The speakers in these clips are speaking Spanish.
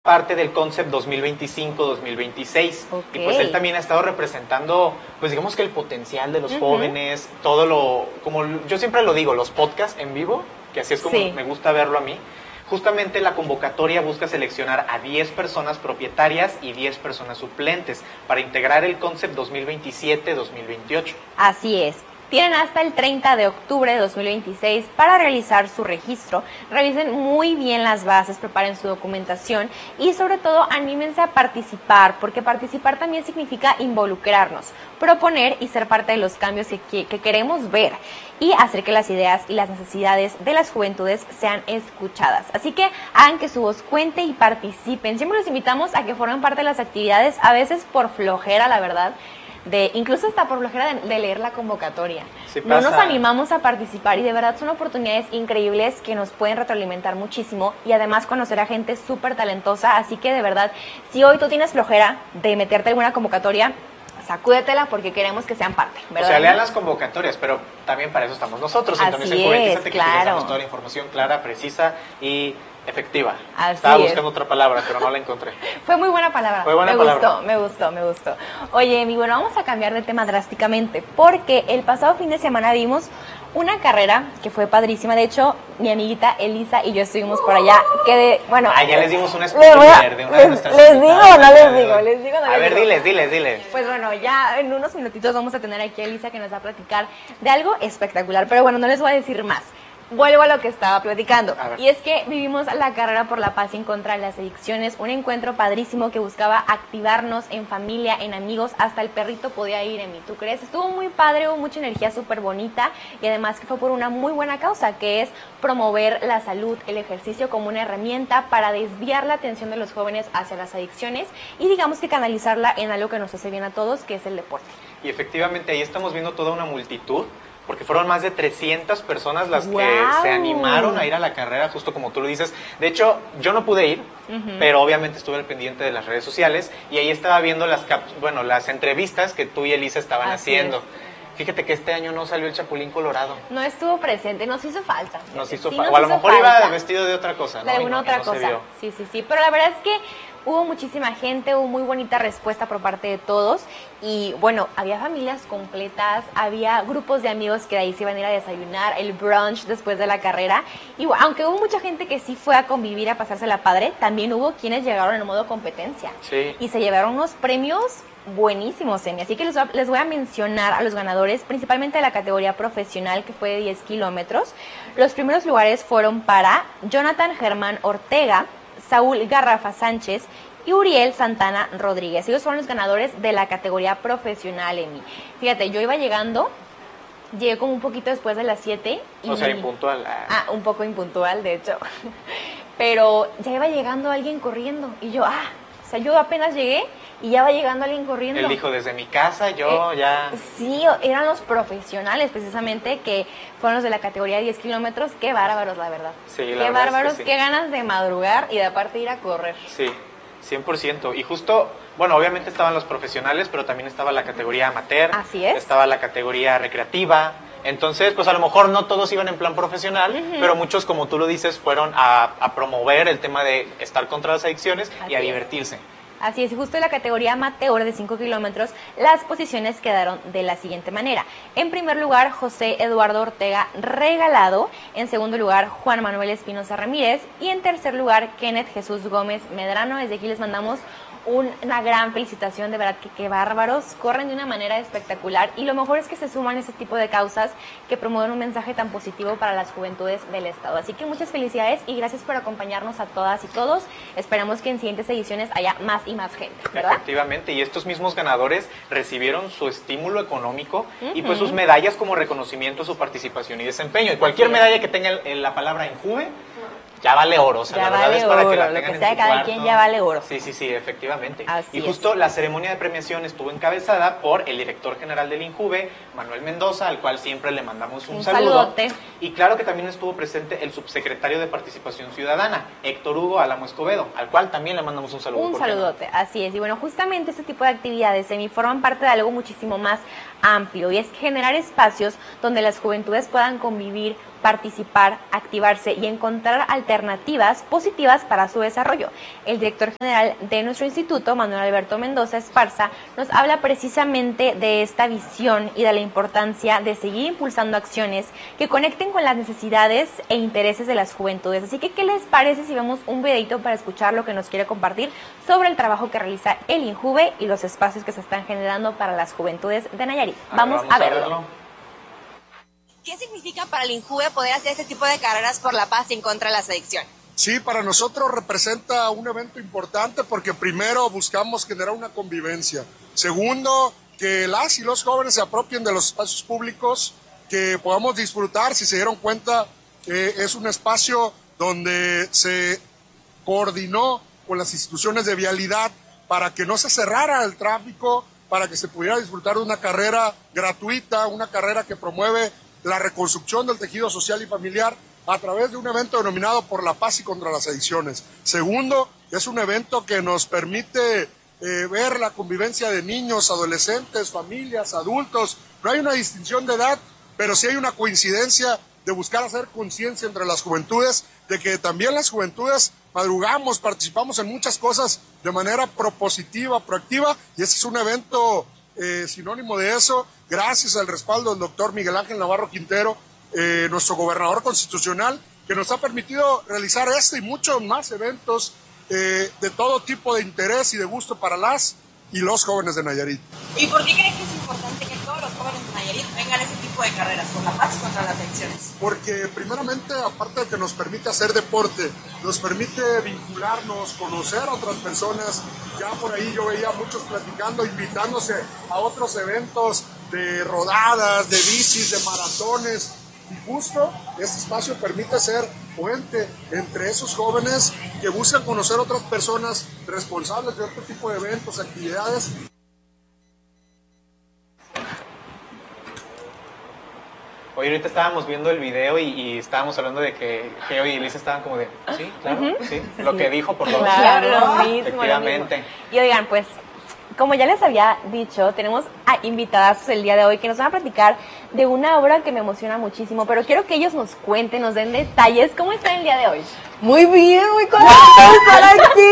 parte del Concept 2025-2026. Okay. Y pues él también ha estado representando, pues digamos que el potencial de los jóvenes, todo lo, como yo siempre lo digo, los podcasts en vivo, que así es como me gusta verlo a mí. Justamente la convocatoria busca seleccionar a 10 personas propietarias y 10 personas suplentes para integrar el Concept 2027-2028. Así es. Tienen hasta el 30 de octubre de 2026 para realizar su registro. Revisen muy bien las bases, preparen su documentación y sobre todo anímense a participar, porque participar también significa involucrarnos, proponer y ser parte de los cambios que queremos ver y hacer que las ideas y las necesidades de las juventudes sean escuchadas. Así que hagan que su voz cuente y participen. Siempre los invitamos a que formen parte de las actividades, a veces por flojera, la verdad. Incluso hasta por flojera de leer la convocatoria. No nos animamos a participar y de verdad son oportunidades increíbles que nos pueden retroalimentar muchísimo y además conocer a gente súper talentosa. Así que de verdad, si hoy tú tienes flojera de meterte en alguna convocatoria, sacúdetela porque queremos que sean parte, ¿verdad? O sea, lean las convocatorias, pero también para eso estamos nosotros. Así es, que claro. les damos toda la información clara, precisa y efectiva. Estaba buscando otra palabra, pero no la encontré. Fue muy buena palabra. Me gustó. Oye, mi bueno, vamos a cambiar de tema drásticamente porque el pasado fin de semana vimos una carrera que fue padrísima. De hecho, mi amiguita Elisa y yo estuvimos por allá. Ya les dimos una spoiler de una de nuestras ¿Les digo o no les digo? A ver, diles. Pues bueno, ya en unos minutitos vamos a tener aquí a Elisa que nos va a platicar de algo espectacular. Pero bueno, no les voy a decir más. Vuelvo a lo que estaba platicando, y es que vivimos la carrera por la paz y en contra de las adicciones, un encuentro padrísimo que buscaba activarnos en familia, en amigos, hasta el perrito podía ir, Emi, ¿tú crees? Estuvo muy padre, hubo mucha energía súper bonita y además que fue por una muy buena causa, que es promover la salud, el ejercicio como una herramienta para desviar la atención de los jóvenes hacia las adicciones y digamos que canalizarla en algo que nos hace bien a todos, que es el deporte. Y efectivamente ahí estamos viendo toda una multitud, porque fueron más de 300 personas las que se animaron a ir a la carrera, justo como tú lo dices. De hecho, yo no pude ir, pero obviamente estuve al pendiente de las redes sociales y ahí estaba viendo las entrevistas que tú y Elisa estaban haciendo. Fíjate que este año no salió el Chapulín Colorado. No estuvo presente, nos hizo falta. O a lo mejor iba vestido de otra cosa, ¿no? De alguna otra cosa. Sí. Pero la verdad es que hubo muchísima gente, hubo muy bonita respuesta por parte de todos y bueno, había familias completas, había grupos de amigos que de ahí se iban a ir a desayunar, el brunch después de la carrera y aunque hubo mucha gente que sí fue a convivir, a pasársela padre, también hubo quienes llegaron en modo competencia y se llevaron unos premios buenísimos, Emi. Así que les voy a mencionar a los ganadores, principalmente de la categoría profesional, que fue de 10 kilómetros. Los primeros lugares fueron para Jonathan Germán Ortega, Saúl Garrafa Sánchez y Uriel Santana Rodríguez. Ellos fueron los ganadores de la categoría profesional, Emi. Fíjate, yo iba llegando, llegué como un poquito después de las 7. O sea, impuntual. Un poco impuntual, de hecho. Pero ya iba llegando alguien corriendo y yo, yo apenas llegué y ya va llegando alguien corriendo. Él dijo, desde mi casa yo ya... Sí, eran los profesionales precisamente que fueron los de la categoría de 10 kilómetros. Qué bárbaros, la verdad. Sí, qué bárbaros, qué ganas de madrugar y de aparte ir a correr. Sí, 100%. Y justo, bueno, obviamente estaban los profesionales, pero también estaba la categoría amateur. Así es. Estaba la categoría recreativa. Entonces, pues a lo mejor no todos iban en plan profesional, pero muchos, como tú lo dices, fueron a promover el tema de estar contra las adicciones y a divertirse. Así es, y justo en la categoría amateur de 5 kilómetros, las posiciones quedaron de la siguiente manera. En primer lugar, José Eduardo Ortega Regalado. En segundo lugar, Juan Manuel Espinosa Ramírez. Y en tercer lugar, Kenneth Jesús Gómez Medrano. Desde aquí les mandamos una gran felicitación, de verdad que qué bárbaros, corren de una manera espectacular y lo mejor es que se suman a ese tipo de causas que promueven un mensaje tan positivo para las juventudes del estado. Así que muchas felicidades y gracias por acompañarnos a todas y todos. Esperamos que en siguientes ediciones haya más y más gente, ¿verdad? Efectivamente, y estos mismos ganadores recibieron su estímulo económico y pues sus medallas como reconocimiento a su participación y desempeño. Y cualquier medalla que tenga la palabra INJUVE ya vale oro, o sea, ya la verdad vale es para oro, que la lo tengan que sea de cada quien ya vale oro. Sí, efectivamente. Así y justo la ceremonia de premiación estuvo encabezada por el director general del INJUVE, Manuel Mendoza, al cual siempre le mandamos un saludo. Saludote. Y claro que también estuvo presente el subsecretario de Participación Ciudadana, Héctor Hugo Álamo Escobedo, al cual también le mandamos un saludo. Un saludote, así es. Y bueno, justamente este tipo de actividades, Emi, forman parte de algo muchísimo más amplio y es generar espacios donde las juventudes puedan convivir, participar, activarse y encontrar alternativas positivas para su desarrollo. El director general de nuestro instituto, Manuel Alberto Mendoza Esparza, nos habla precisamente de esta visión y de la importancia de seguir impulsando acciones que conecten con las necesidades e intereses de las juventudes. Así que, ¿qué les parece si vemos un videito para escuchar lo que nos quiere compartir sobre el trabajo que realiza el INJUVE y los espacios que se están generando para las juventudes de Nayarit? Vamos a verlo. ¿Qué significa para el INJUVE poder hacer este tipo de carreras por la paz y en contra de las adicciones? Sí, para nosotros representa un evento importante porque primero buscamos generar una convivencia. Segundo, que las y los jóvenes se apropien de los espacios públicos, que podamos disfrutar. Si se dieron cuenta, es un espacio donde se coordinó con las instituciones de vialidad para que no se cerrara el tráfico, para que se pudiera disfrutar de una carrera gratuita, una carrera que promueve la reconstrucción del tejido social y familiar a través de un evento denominado Por la Paz y contra las Adicciones. Segundo, es un evento que nos permite ver la convivencia de niños, adolescentes, familias, adultos. No hay una distinción de edad, pero sí hay una coincidencia de buscar hacer conciencia entre las juventudes, de que también las juventudes madrugamos, participamos en muchas cosas de manera propositiva, proactiva, y este es un evento sinónimo de eso, gracias al respaldo del doctor Miguel Ángel Navarro Quintero, nuestro gobernador constitucional, que nos ha permitido realizar este y muchos más eventos de todo tipo de interés y de gusto para las y los jóvenes de Nayarit. ¿Y por qué creen que es importante que todos los jóvenes de Nayarit vengan a ese tipo de carreras, por la paz y contra las adicciones? Porque primeramente, aparte de que nos permite hacer deporte, nos permite vincularnos, conocer a otras personas. Ya por ahí yo veía a muchos platicando, invitándose a otros eventos de rodadas, de bicis, de maratones. Y justo este espacio permite ser puente entre esos jóvenes que buscan conocer a otras personas responsables de otro tipo de eventos, actividades. Oye, ahorita estábamos viendo el video y estábamos hablando de que Geo y Elisa estaban como de, sí, claro, sí, lo que dijo por lo menos. Claro, lo mismo, efectivamente. Lo mismo. Y oigan, pues, como ya les había dicho, tenemos a invitadas el día de hoy que nos van a platicar de una obra que me emociona muchísimo, pero quiero que ellos nos cuenten, nos den detalles. ¿Cómo están el día de hoy? Muy bien, muy contenta de estar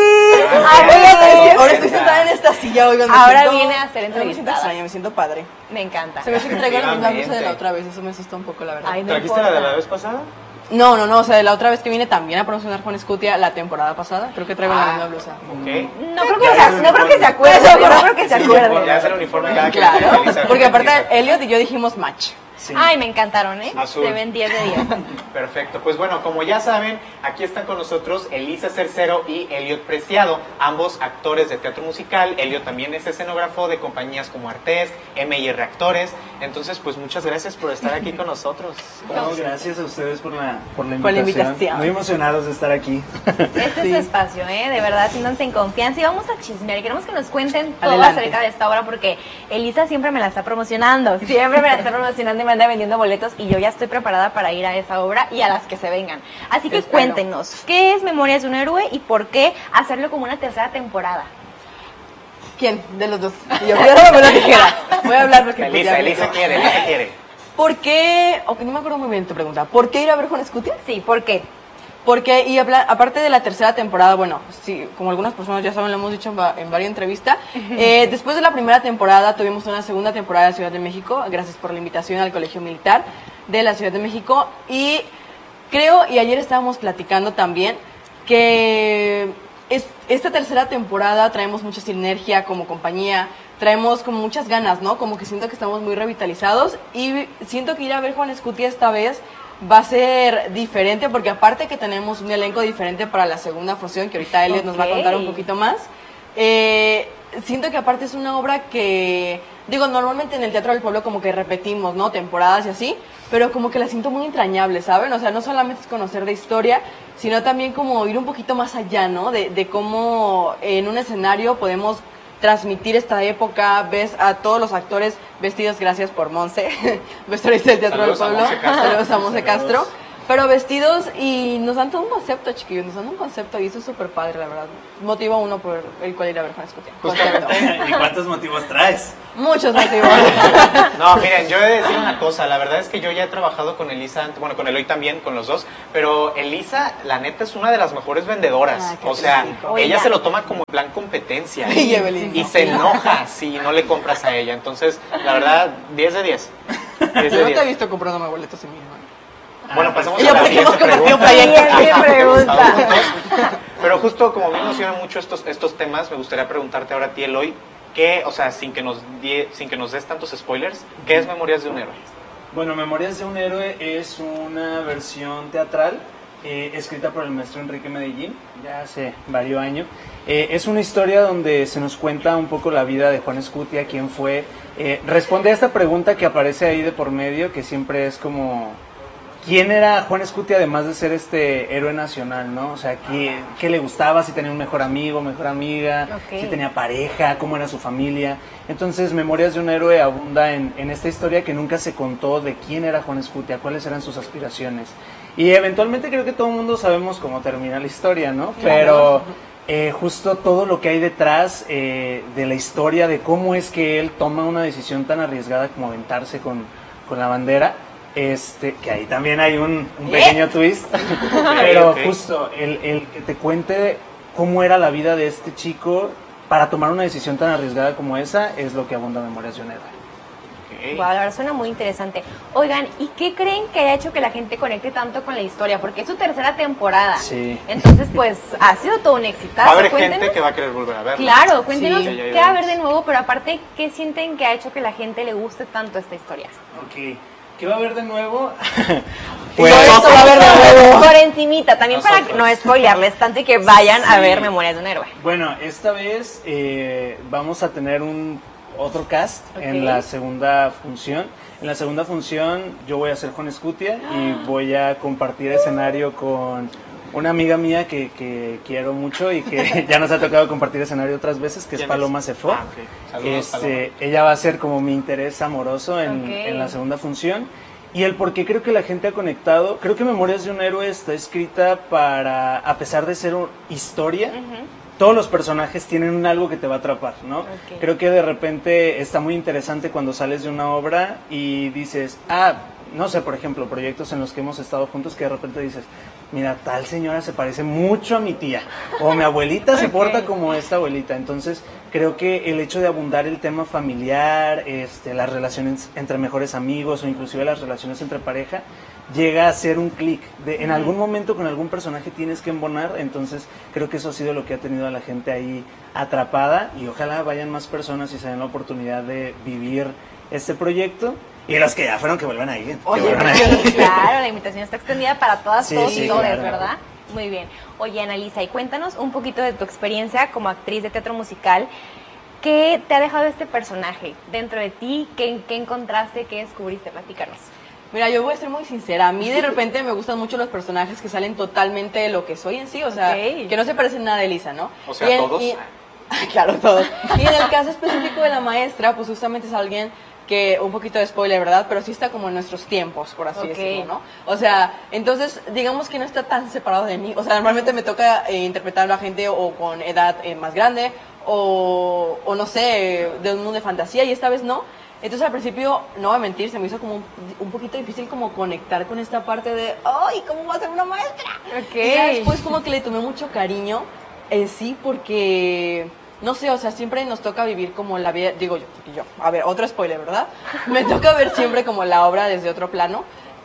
aquí. Ahora estoy sentada en esta silla, oigan. Ahora viene a ser entrevistada. Me siento extraña, me siento padre. Me encanta. Se me hace que traigo la misma blusa de la otra vez, eso me asustó un poco, la verdad. Ay, no ¿Trajiste importa. la de la vez pasada? No, o sea, la otra vez que vine también a promocionar Juan Escutia la temporada pasada, creo que traigo la misma blusa. Ok. No creo que se acuerde, no creo que se acuerde. Ya es el uniforme cada quien. Claro, Elisa, porque aparte Elisa. Elliot y yo dijimos match. Sí. Ay, me encantaron, ¿eh? Azul. Se ven 10 de 10. Perfecto, pues bueno, como ya saben, aquí están con nosotros Elisa Cercero y Elliot Preciado, ambos actores de teatro musical. Elliot también es escenógrafo de compañías como Artés, M&R Actores. Entonces, pues muchas gracias por estar aquí con nosotros. No, gracias a ustedes por la invitación. Muy emocionados de estar aquí. Este es su espacio, ¿eh? De verdad, siéntanse en confianza y vamos a chismear. Queremos que nos cuenten todo Adelante. acerca de esta obra porque Elisa siempre me la está promocionando. Siempre me la está promocionando y me anda vendiendo boletos y yo ya estoy preparada para ir a esa obra y a las que se vengan. Así que Espero. cuéntenos, ¿qué es Memorias de un Héroe y por qué hacerlo como una tercera temporada? ¿Quién? De los dos. Yo voy a dijera. Voy a hablar porque... pues, ya Elisa me- quiere. ¿Por qué? Ok, no me acuerdo muy bien tu pregunta. ¿Por qué ir a ver Juan Escutia? Sí, ¿por qué? Porque, y aparte de la tercera temporada, bueno, sí, como algunas personas ya saben, lo hemos dicho en varias entrevistas, después de la primera temporada tuvimos una segunda temporada en Ciudad de México, gracias por la invitación al Colegio Militar de la Ciudad de México, y creo, y ayer estábamos platicando también, que esta tercera temporada traemos mucha sinergia como compañía, traemos como muchas ganas, ¿no? Como que siento que estamos muy revitalizados, y siento que ir a ver Juan Escutia esta vez va a ser diferente porque aparte que tenemos un elenco diferente para la segunda función, que ahorita Elliot nos va a contar un poquito más, siento que aparte es una obra que, digo, normalmente en el Teatro del Pueblo como que repetimos, ¿no? Temporadas y así, pero como que la siento muy entrañable, ¿saben? O sea, no solamente es conocer de historia, sino también como ir un poquito más allá, ¿no? De cómo en un escenario podemos transmitir esta época, ves a todos los actores vestidos, gracias por Monse, vestuarista del Teatro Saludos del a Pueblo, Monse Castro. saludos a Monse Castro, Pero vestidos y nos dan todo un concepto, chiquillos, nos dan un concepto y eso es súper padre, la verdad. Motiva a uno por el cual ir a ver Juan Escutia. ¿Y cuántos motivos traes? Muchos motivos. No, miren, yo he de decir una cosa, la verdad es que yo ya he trabajado con Elisa, bueno, con Eloy también, con los dos, pero Elisa, la neta, es una de las mejores vendedoras. O sea, ella se lo toma como en plan competencia y se enoja si no le compras a ella. Entonces, la verdad, 10 de 10. 10 de Yo no 10. te he visto comprándome boletos en mi hermano. Bueno, pasamos Y a yo, la ¿por qué hemos siguiente compartido pregunta. proyectos? pregunta. Pero justo como me emocionan mucho estos temas, me gustaría preguntarte ahora a ti, Eloy, ¿qué, o sea, sin que nos des tantos spoilers, ¿qué es Memorias de un héroe? Bueno, Memorias de un héroe es una versión teatral escrita por el maestro Enrique Medellín, ya hace varios años. Es una historia donde se nos cuenta un poco la vida de Juan Escutia, quién fue. Responde a esta pregunta que aparece ahí de por medio, que siempre es como... ¿Quién era Juan Escutia además de ser este héroe nacional, no? O sea, ¿qué le gustaba? Si tenía un mejor amigo, mejor amiga, si tenía pareja, cómo era su familia. Entonces, Memorias de un héroe abunda en esta historia que nunca se contó de quién era Juan Escutia, cuáles eran sus aspiraciones. Y eventualmente creo que todo el mundo sabemos cómo termina la historia, ¿no? Pero justo todo lo que hay detrás de la historia, de cómo es que él toma una decisión tan arriesgada como aventarse con la bandera, que ahí también hay un pequeño twist, pero justo el que te cuente cómo era la vida de este chico para tomar una decisión tan arriesgada como esa es lo que abunda Memorias de un héroe. Wow, la verdad suena muy interesante. Oigan, ¿y qué creen que haya hecho que la gente conecte tanto con la historia? Porque es su tercera temporada. Sí. Entonces, pues, ha sido todo un exitazo. Va a haber Cuéntenos. gente que va a querer volver a verla. Claro, cuéntenos Sí. qué va a haber de nuevo, pero aparte, ¿qué sienten que ha hecho que la gente le guste tanto esta historia? Ok, ¿qué va a haber de nuevo? Pues, esto va a haber de nuevo. Por encimita, también para no spoilearles tanto y que vayan a ver Memorias de un héroe. Bueno, esta vez vamos a tener otro cast en la segunda función. En la segunda función yo voy a ser Juan Escutia y voy a compartir escenario con una amiga mía que quiero mucho y que ya nos ha tocado compartir escenario otras veces, que es Paloma Cefo. Saludos, Paloma. Ella va a ser como mi interés amoroso en la segunda función. Y el por qué creo que la gente ha conectado, creo que Memorias de un héroe está escrita para, a pesar de ser historia, todos los personajes tienen algo que te va a atrapar, ¿no? Creo que de repente está muy interesante cuando sales de una obra y dices, no sé, por ejemplo, proyectos en los que hemos estado juntos que de repente dices, mira, tal señora se parece mucho a mi tía, o mi abuelita se porta como esta abuelita. Entonces, creo que el hecho de abundar el tema familiar, las relaciones entre mejores amigos o inclusive las relaciones entre pareja, llega a ser un clic. En algún momento con algún personaje tienes que embonar, entonces creo que eso ha sido lo que ha tenido a la gente ahí atrapada y ojalá vayan más personas y se den la oportunidad de vivir este proyecto. Y los que ya fueron, que vuelvan a ir. Oye, claro, la invitación está extendida para todas, todos y todas, claro, ¿verdad? Muy bien. Oye, Annalisa, y cuéntanos un poquito de tu experiencia como actriz de teatro musical. ¿Qué te ha dejado este personaje dentro de ti? ¿Qué encontraste? ¿Qué descubriste? Platícanos. Mira, yo voy a ser muy sincera. A mí de repente me gustan mucho los personajes que salen totalmente de lo que soy en sí. O sea, que no se parecen nada a Elisa, ¿no? O sea, todos. Claro, todos. Y en el caso específico de la maestra, pues justamente es alguien que, un poquito de spoiler, ¿verdad? Pero sí está como en nuestros tiempos, por así decirlo, ¿no? O sea, entonces, digamos que no está tan separado de mí. O sea, normalmente me toca interpretarlo a gente o con edad más grande o no sé, de un mundo de fantasía, y esta vez no. Entonces al principio, no voy a mentir, se me hizo como un poquito difícil como conectar con esta parte de, ¡ay, cómo va a ser una maestra! Y ya después como que le tomé mucho cariño, sí, porque... No sé, o sea, siempre nos toca vivir como la vida, digo yo, a ver, otro spoiler, ¿verdad? Me toca ver siempre como la obra desde otro plano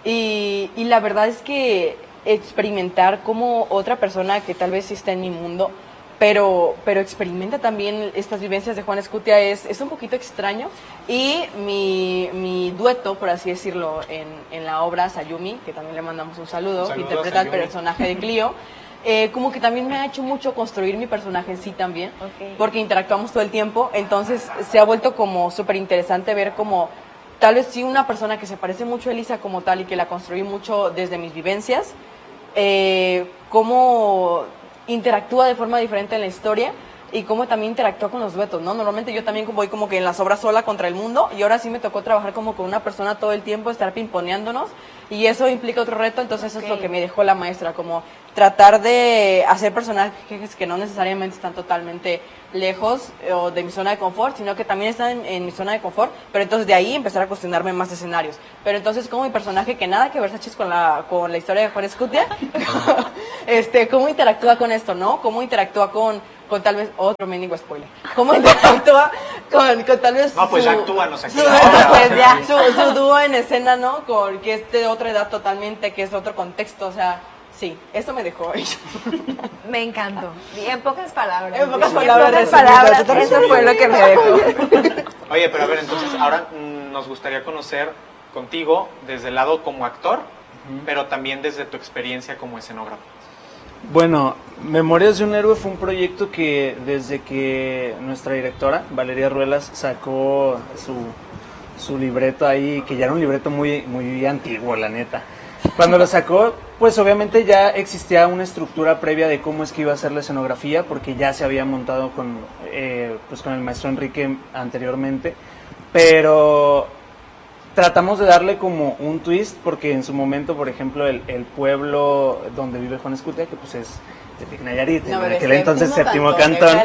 y la verdad es que experimentar como otra persona que tal vez sí está en mi mundo, pero experimenta también estas vivencias de Juan Escutia es un poquito extraño. Y mi dueto, por así decirlo, en la obra, Sayumi, que también le mandamos un saludo interpreta al personaje de Clio. Como que también me ha hecho mucho construir mi personaje en sí también, porque interactuamos todo el tiempo, entonces se ha vuelto como súper interesante ver como tal vez sí una persona que se parece mucho a Elisa como tal y que la construí mucho desde mis vivencias, cómo interactúa de forma diferente en la historia y cómo también interactúa con los duetos, ¿no? Normalmente yo también voy como que en las obras sola contra el mundo y ahora sí me tocó trabajar como con una persona todo el tiempo, estar pimponeándonos y eso implica otro reto, entonces eso es lo que me dejó la maestra, como tratar de hacer personajes que no necesariamente están totalmente lejos o de mi zona de confort, sino que también están en mi zona de confort, pero entonces de ahí empezar a cuestionarme más escenarios. Pero entonces como mi personaje que nada que ver, Sachis, con la historia de Juan Escutia, cómo interactúa con esto, ¿no? Cómo interactúa con tal vez otro mendigo spoiler. ¿Cómo interactúa con tal vez no, pues ya actúanos aquí. Su dúo en escena, ¿no? Con que es de otra edad totalmente, que es otro contexto, o sea, sí, eso me dejó. Me encantó. Y en pocas palabras. En pocas palabras, eso fue lo que me dejó. Oye, pero a ver, entonces ahora nos gustaría conocer contigo desde el lado como actor, pero también desde tu experiencia como escenógrafo. Bueno, Memorias de un Héroe fue un proyecto que desde que nuestra directora, Valeria Ruelas, sacó su libreto ahí, que ya era un libreto muy antiguo, la neta. Cuando lo sacó, pues obviamente ya existía una estructura previa de cómo es que iba a ser la escenografía, porque ya se había montado con el maestro Enrique anteriormente, pero tratamos de darle como un twist, porque en su momento, por ejemplo, el pueblo donde vive Juan Escutia, que pues es de Nayarit, en aquel entonces séptimo cantón,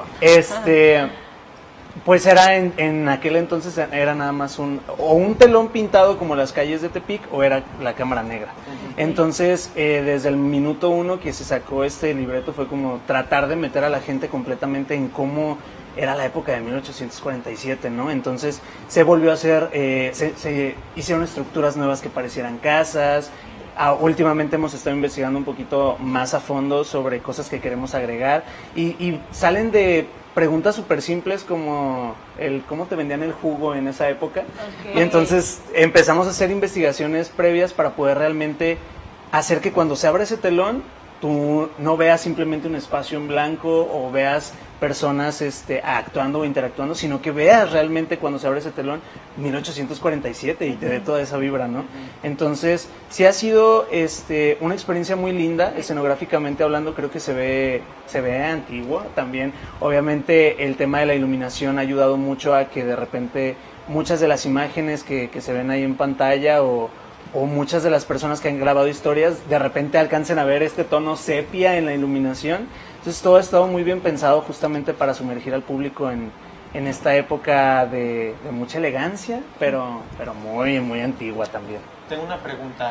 pues era en aquel entonces era nada más un telón pintado como las calles de Tepic, o era la cámara negra. Entonces, desde el minuto 1 que se sacó este libreto fue como tratar de meter a la gente completamente en cómo era la época de 1847, ¿no? Entonces se volvió a hacer, se hicieron estructuras nuevas que parecieran casas. Últimamente hemos estado investigando un poquito más a fondo sobre cosas que queremos agregar y salen de preguntas súper simples como el cómo te vendían el jugo en esa época. Y entonces empezamos a hacer investigaciones previas para poder realmente hacer que cuando se abra ese telón tú no veas simplemente un espacio en blanco o veas personas actuando o interactuando, sino que veas realmente cuando se abre ese telón 1847 y te dé toda esa vibra, ¿no? Entonces, sí ha sido una experiencia muy linda, escenográficamente hablando. Creo que se ve antiguo también. Obviamente el tema de la iluminación ha ayudado mucho a que de repente muchas de las imágenes que se ven ahí en pantalla o muchas de las personas que han grabado historias de repente alcancen a ver este tono sepia en la iluminación. Entonces todo ha estado muy bien pensado justamente para sumergir al público en esta época de mucha elegancia, pero muy, muy antigua también. Tengo una pregunta.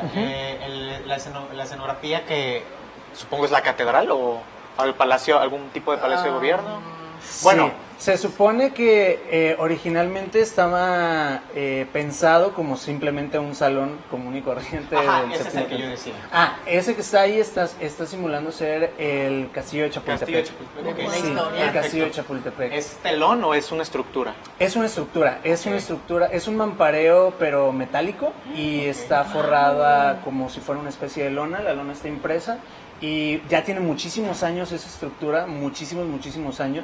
La escenografía que supongo es la catedral o al palacio, algún tipo de palacio de gobierno. Bueno, se supone que originalmente estaba pensado como simplemente un salón común y corriente. Ese es el que yo decía. Ese que está ahí está simulando ser el Castillo de Chapultepec. El Castillo de Chapultepec. ¿Es telón o es una estructura? Es una estructura, es un mampareo pero metálico y está forrada como si fuera una especie de lona. La lona está impresa y ya tiene muchísimos años esa estructura, muchísimos años.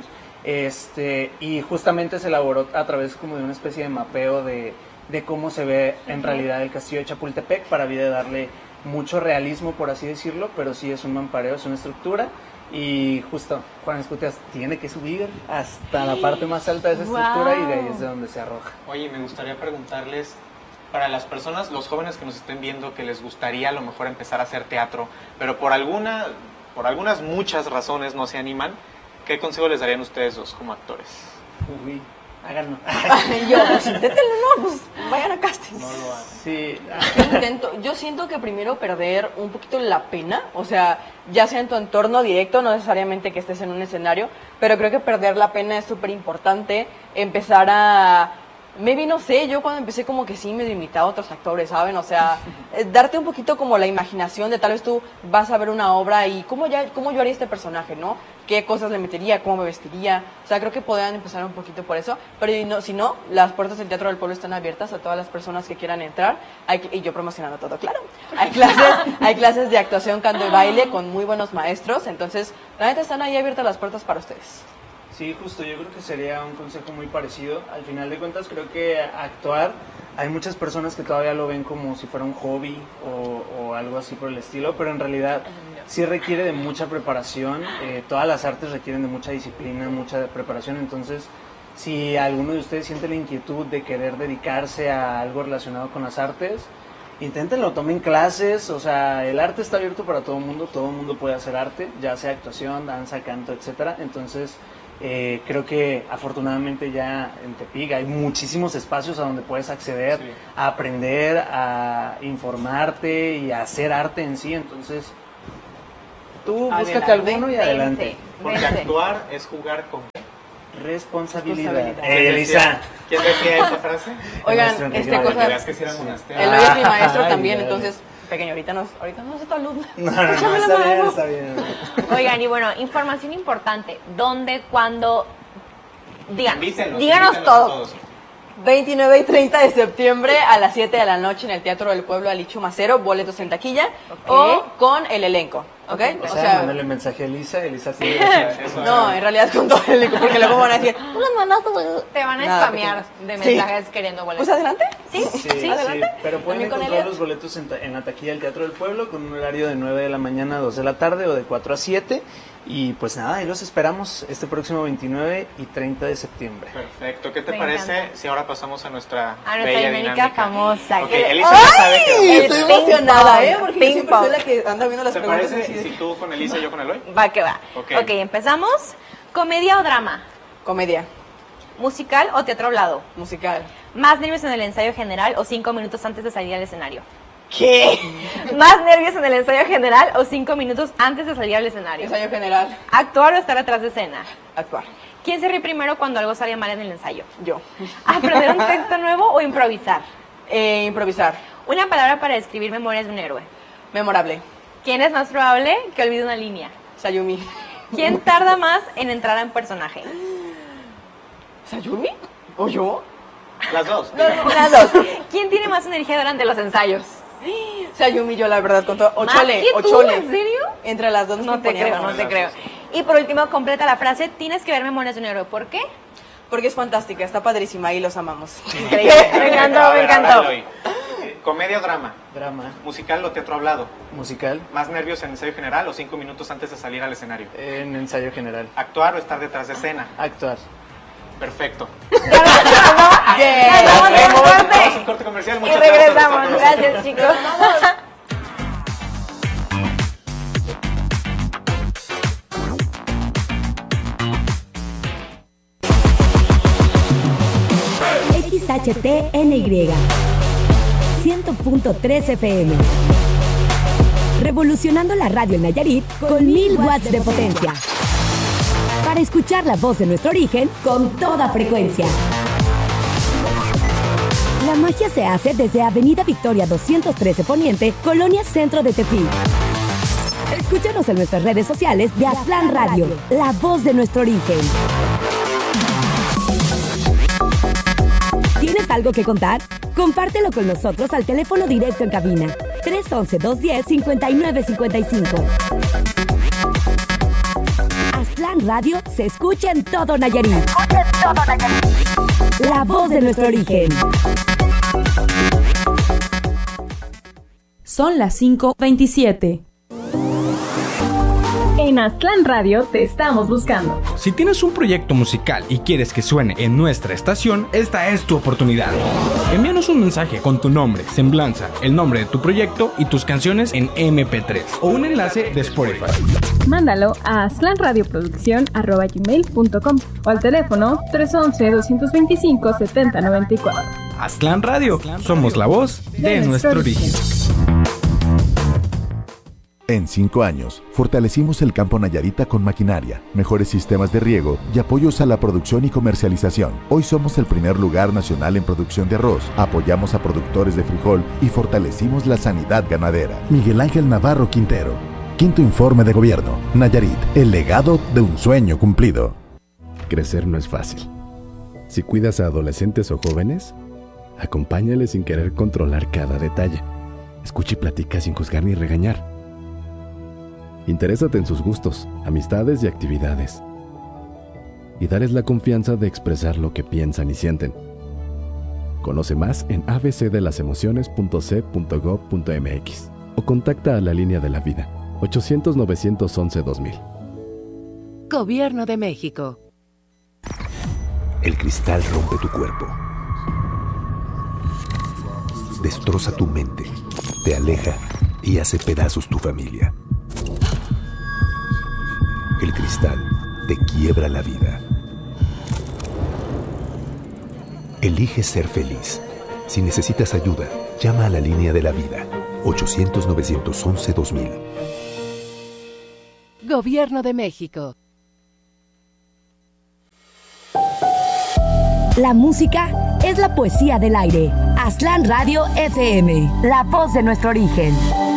Y justamente se elaboró a través como de una especie de mapeo de cómo se ve en realidad el Castillo de Chapultepec, para de darle mucho realismo, por así decirlo, pero sí es un mampareo, es una estructura. Y justo Juan Escutia tiene que subir hasta la parte más alta de esa estructura y de ahí es de donde se arroja. Oye, me gustaría preguntarles, para las personas, los jóvenes que nos estén viendo, que les gustaría a lo mejor empezar a hacer teatro, pero por algunas muchas razones no se animan, ¿qué consejo les darían ustedes dos como actores? Uy, háganlo. Pues inténtenlo, pues vayan a casting. No lo hagan. Sí. Yo siento que primero perder un poquito la pena, o sea, ya sea en tu entorno directo, no necesariamente que estés en un escenario, pero creo que perder la pena es súper importante. Empezar a... no sé, yo cuando empecé como que sí me limitaba a otros actores, ¿saben? O sea, darte un poquito como la imaginación de tal vez tú vas a ver una obra y cómo yo haría este personaje, ¿no? ¿Qué cosas le metería? ¿Cómo me vestiría? O sea, creo que podrían empezar un poquito por eso, pero si no, las puertas del Teatro del Pueblo están abiertas a todas las personas que quieran entrar, y yo promocionando todo, claro. Hay clases de actuación, canto y baile con muy buenos maestros, entonces, la neta están ahí abiertas las puertas para ustedes. Sí, justo, yo creo que sería un consejo muy parecido. Al final de cuentas, creo que actuar, hay muchas personas que todavía lo ven como si fuera un hobby o algo así por el estilo, pero en realidad sí requiere de mucha preparación. Todas las artes requieren de mucha disciplina, mucha preparación. Entonces, si alguno de ustedes siente la inquietud de querer dedicarse a algo relacionado con las artes, inténtenlo, tomen clases. O sea, el arte está abierto para todo el mundo puede hacer arte, ya sea actuación, danza, canto, etcétera. Entonces, creo que afortunadamente ya en Tepic hay muchísimos espacios a donde puedes acceder, sí, a aprender, a informarte y a hacer arte en sí. Entonces, tú búscate alguno y adelante. Porque actuar es jugar con responsabilidad. Elisa, ¿quién decía esa frase? Oigan, cosa, que sí era monasterio. Eloy es mi maestro también, entonces, pequeño, ahorita no es tu alumno. No, está bien. Oigan, y bueno, información importante, ¿dónde, cuándo? Díganos Invítenos todo. 29 y 30 de septiembre a las 7 de la noche en el Teatro del Pueblo Alichu Macero, boletos en taquilla, o con el elenco, ¿ok? O sea, mándale mensaje a Elisa sí. No, en realidad con todo el elenco, porque luego van a decir, tú las mandaste, te van a spamear de mensajes queriendo boletos. Pues adelante. Sí, adelante. Pero pueden encontrar los boletos en la taquilla del Teatro del Pueblo con un horario de 9 de la mañana a 2 de la tarde o de 4 a 7. Y pues nada, ahí los esperamos este próximo 29 y 30 de septiembre. Perfecto. ¿Qué te parece si ahora pasamos a nuestra bella dinámica famosa? Okay, Elisa ya sabe que estoy emocionada, porque yo siempre soy la que anda viendo las preguntas. ¿Te parece si tú con Elisa y yo con Eloy? Va que va. Ok, empezamos. ¿Comedia o drama? Comedia. ¿Musical o teatro hablado? Musical. ¿Más nervios en el ensayo general o 5 minutos antes de salir al escenario? ¿Qué? ¿Más nervios en el ensayo general o 5 minutos antes de salir al escenario? Ensayo general. ¿Actuar o estar atrás de escena? Actuar. ¿Quién se ríe primero cuando algo sale mal en el ensayo? Yo. ¿Aprender un texto nuevo o improvisar? Improvisar. Una palabra para describir Memorias de un héroe. Memorable. ¿Quién es más probable que olvide una línea? Sayumi. ¿Quién tarda más en entrar en personaje? ¿Sayumi? ¿O yo? Las dos. Las dos. ¿Quién tiene más energía durante los ensayos? Sayumi, yo la verdad, con todo. Ochole. ¿En serio? Entre las dos no te creo. Y por último, completa la frase, tienes que ver Memorias de un héroe. ¿Por qué? Porque es fantástica, está padrísima y los amamos. Increíble. Me encantó. ¿Comedia o drama? Drama. ¿Musical o teatro hablado? Musical. ¿Más nervios en ensayo general o 5 minutos antes de salir al escenario? En ensayo general. ¿Actuar o estar detrás de escena? Actuar. Perfecto. Vamos un corte comercial. Y regresamos. Gracias, chicos. XHTNY 100.3 FM. Revolucionando la radio en Nayarit con 1000 watts de potencia. Para escuchar la voz de nuestro origen con toda frecuencia. La magia se hace desde Avenida Victoria 213 Poniente, Colonia Centro de Tepic. Escúchanos en nuestras redes sociales de Aztlán Radio, la voz de nuestro origen. ¿Tienes algo que contar? Compártelo con nosotros al teléfono directo en cabina 311-210-5955. Aztlán Radio se escucha en todo Nayarit. La voz de nuestro origen. Son las 5:27. En Aztlán Radio te estamos buscando. Si tienes un proyecto musical y quieres que suene en nuestra estación, esta es tu oportunidad. Envíanos un mensaje con tu nombre, semblanza, el nombre de tu proyecto y tus canciones en MP3 o un enlace de Spotify. Mándalo a aztlanradioproducción@gmail.com o al teléfono 311-225-7094. Aztlán Radio, somos la voz de nuestro origen. En 5 años, fortalecimos el campo nayarita con maquinaria, mejores sistemas de riego y apoyos a la producción y comercialización. Hoy somos el primer lugar nacional en producción de arroz, apoyamos a productores de frijol y fortalecimos la sanidad ganadera. Miguel Ángel Navarro Quintero. Quinto informe de gobierno. Nayarit, el legado de un sueño cumplido. Crecer no es fácil. Si cuidas a adolescentes o jóvenes, acompáñales sin querer controlar cada detalle. Escucha y platica sin juzgar ni regañar. Interésate en sus gustos, amistades y actividades. y darles la confianza de expresar lo que piensan y sienten. Conoce más en abcdelasemociones.c.gov.mx o contacta a la Línea de la Vida, 800-911-2000. Gobierno de México. El cristal rompe tu cuerpo, destroza tu mente, te aleja y hace pedazos tu familia. El cristal te quiebra la vida. Elige ser feliz. Si necesitas ayuda, llama a la Línea de la Vida, 800-911-2000. Gobierno de México. La música es la poesía del aire. Aztlán Radio FM, la voz de nuestro origen.